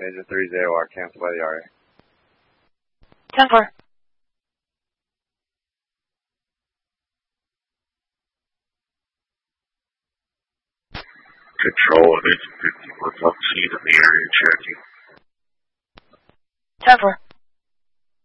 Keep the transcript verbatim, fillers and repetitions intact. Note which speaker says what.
Speaker 1: Agent three Z O R, cancel by the R A.
Speaker 2: ten four.
Speaker 3: Control of Agent fifty-one, up scene in the area checking.
Speaker 2: ten four.